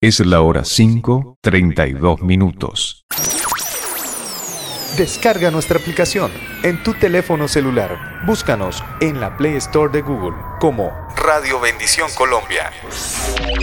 Es la hora 5:32. Descarga nuestra aplicación en tu teléfono celular. Búscanos en la Play Store de Google como Radio Bendición Colombia.